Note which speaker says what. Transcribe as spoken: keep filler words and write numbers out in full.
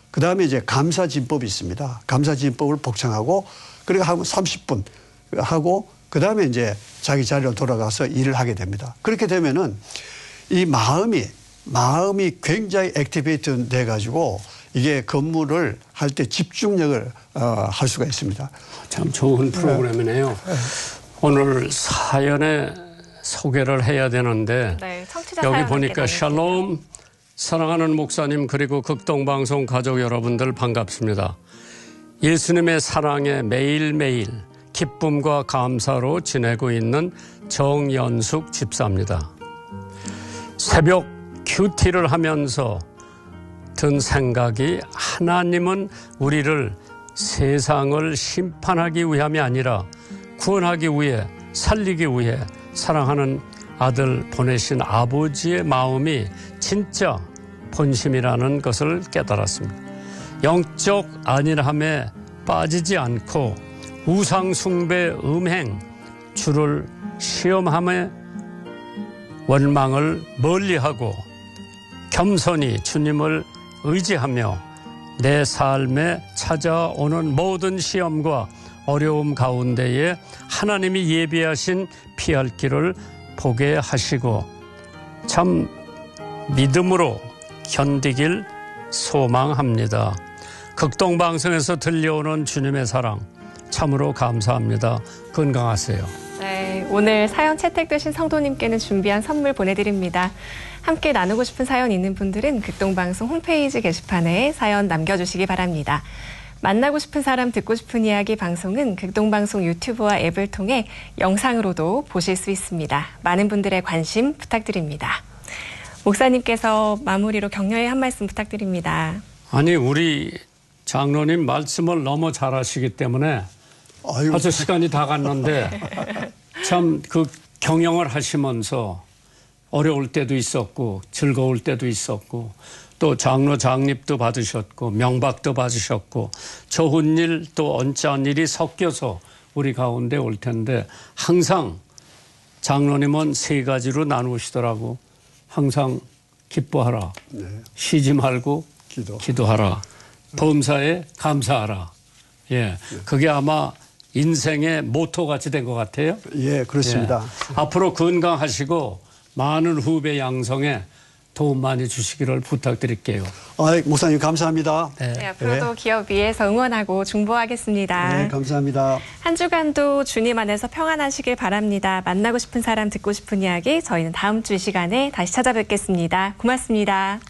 Speaker 1: 그다음에 이제 감사진법이 있습니다. 감사진법을 복창하고 그리고 한 삼십 분 하고 그다음에 이제 자기 자리로 돌아가서 일을 하게 됩니다. 그렇게 되면은 이 마음이 마음이 굉장히 액티베이트 돼 가지고 이게 근무를 할 때 집중력을 어, 할 수가 있습니다.
Speaker 2: 참 좋은 프로그램이네요. 네. 오늘 사연에 소개를 해야 되는데 네, 여기 보니까 샬롬 사랑하는 목사님 그리고 극동방송 가족 여러분들 반갑습니다. 예수님의 사랑에 매일매일 기쁨과 감사로 지내고 있는 정연숙 집사입니다. 새벽 큐티를 하면서 든 생각이 하나님은 우리를 세상을 심판하기 위함이 아니라 구원하기 위해 살리기 위해 사랑하는 아들 보내신 아버지의 마음이 진짜 본심이라는 것을 깨달았습니다. 영적 안일함에 빠지지 않고 우상 숭배 음행 주를 시험함에 원망을 멀리하고 겸손히 주님을 의지하며 내 삶에 찾아오는 모든 시험과 어려움 가운데에 하나님이 예비하신 피할 길을 보게 하시고 참 믿음으로 견디길 소망합니다. 극동방송에서 들려오는 주님의 사랑 참으로 감사합니다. 건강하세요.
Speaker 3: 네, 오늘 사연 채택되신 성도님께는 준비한 선물 보내드립니다. 함께 나누고 싶은 사연 있는 분들은 극동방송 홈페이지 게시판에 사연 남겨주시기 바랍니다. 만나고 싶은 사람 듣고 싶은 이야기 방송은 극동방송 유튜브와 앱을 통해 영상으로도 보실 수 있습니다. 많은 분들의 관심 부탁드립니다. 목사님께서 마무리로 격려의 한 말씀 부탁드립니다.
Speaker 2: 아니 우리 장로님 말씀을 너무 잘하시기 때문에 아이고. 벌써 시간이 다 갔는데 참 그 경영을 하시면서 어려울 때도 있었고 즐거울 때도 있었고 또 장로 장립도 받으셨고 명박도 받으셨고 좋은 일 또 언짢은 일이 섞여서 우리 가운데 올 텐데 항상 장로님은 세 가지로 나누시더라고. 항상 기뻐하라. 네. 쉬지 말고 기도. 기도하라. 범사에 감사하라. 예, 네. 그게 아마 인생의 모토 같이 된 것 같아요.
Speaker 1: 예, 그렇습니다.
Speaker 2: 예. 앞으로 건강하시고 많은 후배 양성에 도움 많이 주시기를 부탁드릴게요.
Speaker 1: 아, 목사님 감사합니다.
Speaker 3: 네, 네 앞으로도 네. 기업 위에서 응원하고 중보하겠습니다.
Speaker 1: 네, 감사합니다.
Speaker 3: 한 주간도 주님 안에서 평안하시길 바랍니다. 만나고 싶은 사람 듣고 싶은 이야기 저희는 다음 주 이 시간에 다시 찾아뵙겠습니다. 고맙습니다.